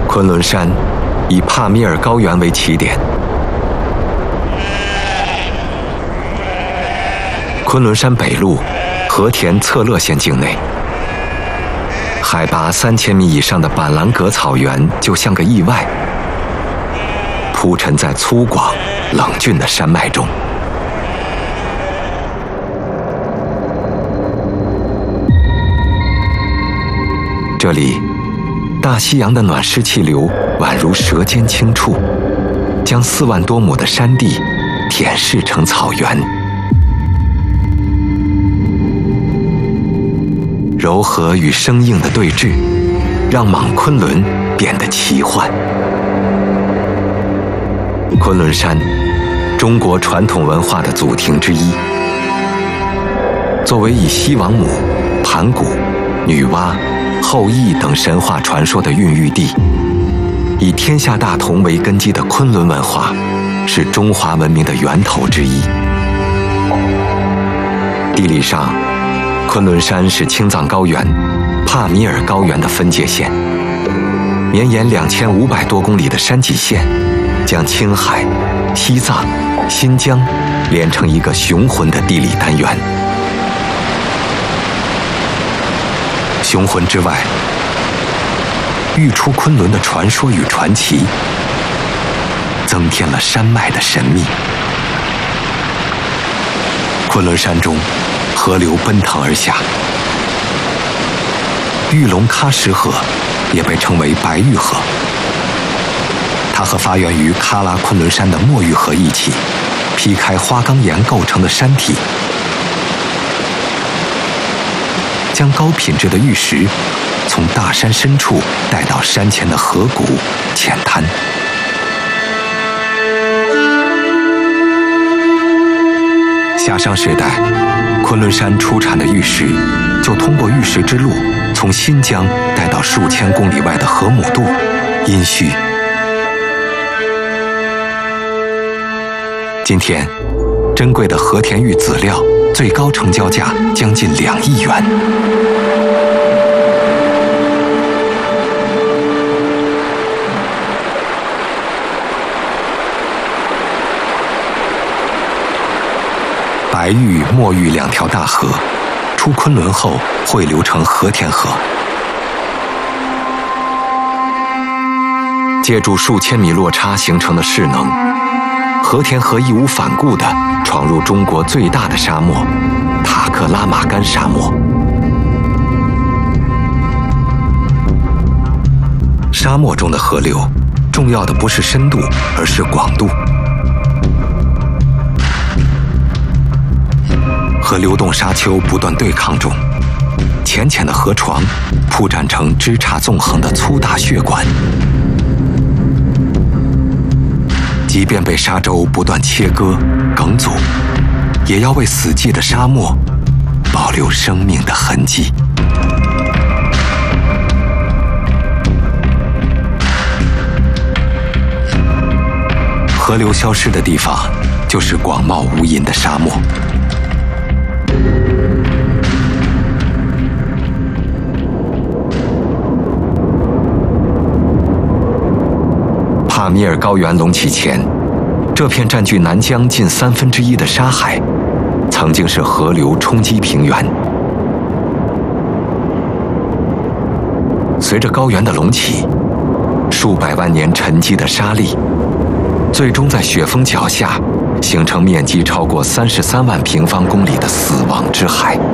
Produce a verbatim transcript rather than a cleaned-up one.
昆仑山以帕米尔高原为起点，昆仑山北麓和田策勒县境内，海拔三千米以上的板蓝革草原就像个意外，铺陈在粗犷冷峻的山脉中。这里，大西洋的暖湿气流宛如舌尖轻触，将四万多亩的山地舔舐成草原。柔和与生硬的对峙，让莽昆仑变得奇幻。昆仑山，中国传统文化的祖庭之一。作为以西王母、盘古、女娲、后羿等神话传说的孕育地，以天下大同为根基的昆仑文化，是中华文明的源头之一。地理上，昆仑山是青藏高原、帕米尔高原的分界线，绵延两千五百多公里的山脊线，将青海、西藏、新疆连成一个雄浑的地理单元。雄浑之外，育出昆仑的传说与传奇，增添了山脉的神秘。昆仑山中，河流奔腾而下，玉龙喀什河也被称为白玉河。它和发源于喀拉昆仑山的墨玉河一起，劈开花岗岩构成的山体，将高品质的玉石从大山深处带到山前的河谷浅滩。夏商时代，昆仑山出产的玉石就通过玉石之路，从新疆带到数千公里外的河姆渡、殷墟。今天，珍贵的和田玉籽料最高成交价将近两亿元。白玉、墨玉两条大河，出昆仑后汇流成和田河。借助数千米落差形成的势能，和田河义无反顾地闯入中国最大的沙漠——塔克拉玛干沙漠。沙漠中的河流，重要的不是深度，而是广度。和流动沙丘不断对抗中，浅浅的河床铺展成枝杈纵横的粗大血管。即便被沙洲不断切割、梗阻，也要为死寂的沙漠保留生命的痕迹。河流消失的地方，就是广袤无垠的沙漠。帕米尔高原隆起前，这片占据南疆近三分之一的沙海，曾经是河流冲击平原。随着高原的隆起，数百万年沉积的沙粒，最终在雪峰脚下形成面积超过三十三万平方公里的死亡之海。